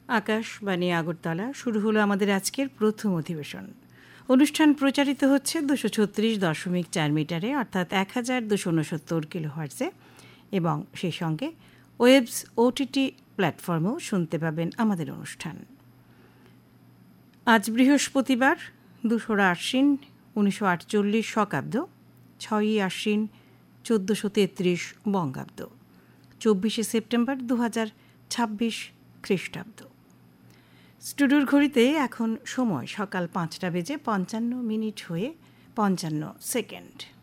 আকাশবাণী আগরতলা শুরু হলো আমাদের আজকের প্রথম অধিবেশন। অনুষ্ঠান প্রচারিত হচ্ছে 236.4 মিটারে অর্থাৎ 1269 কিলোহার্টজে এবং সেই সঙ্গে ওয়েবস ওটিটি প্ল্যাটফর্মেও শুনতে পাবেন আমাদের অনুষ্ঠান। আজ বৃহস্পতিবার 2 আশ্বিন 1948 শকাব্দ, 6 আশ্বিন 1433 বঙ্গাব্দ, 24 সেপ্টেম্বর 2026 খ্রিস্টাব্দ। স্টুডিওর ঘড়িতে এখন সময় সকাল 5টা বেজে 55 মিনিট হয়ে 55 সেকেন্ড।